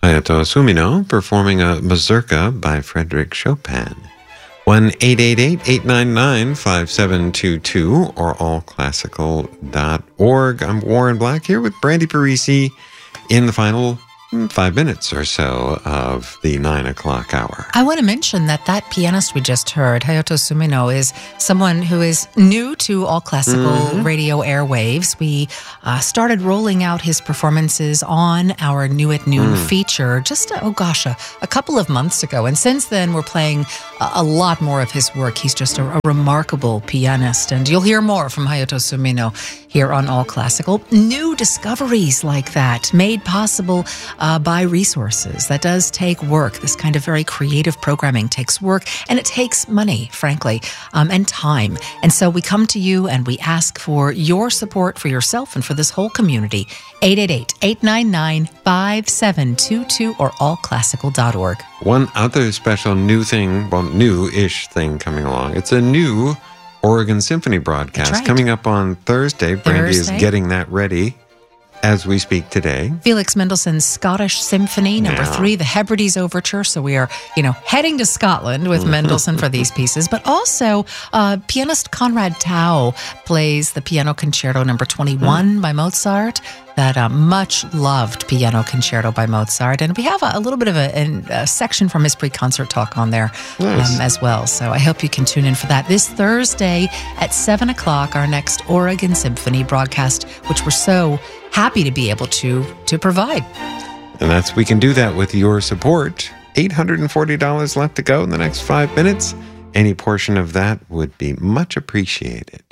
Hayato Sumino performing a mazurka by Frédéric Chopin. 1-888-899-5722 or allclassical.org. I'm Warren Black here with Brandy Parisi in the final 5 minutes or so of the 9 o'clock hour. I want to mention that pianist we just heard, Hayato Sumino, is someone who is new to All Classical radio airwaves. We started rolling out his performances on our New at Noon feature just, a couple of months ago. And since then, we're playing a lot more of his work. He's just a remarkable pianist. And you'll hear more from Hayato Sumino here on All Classical. New discoveries like that made possible by resources. That does take work. This kind of very creative programming takes work, and it takes money, frankly, and time. And so we come to you and we ask for your support for yourself and for this whole community. 888-899-5722 or allclassical.org. One other special new-ish thing coming along. It's a new Oregon Symphony broadcast coming up on Thursday. Brandy is getting that ready as we speak today. Felix Mendelssohn's Scottish Symphony, number 3, the Hebrides Overture. So we are, heading to Scotland with Mendelssohn for these pieces. But also, pianist Conrad Tao plays the Piano Concerto number 21 by Mozart. That much-loved Piano Concerto by Mozart. And we have a little bit of a section from his pre-concert talk on there as well. So I hope you can tune in for that. This Thursday at 7 o'clock, our next Oregon Symphony broadcast, which we're so happy to be able to provide. And we can do that with your support. $840 left to go in the next 5 minutes. Any portion of that would be much appreciated.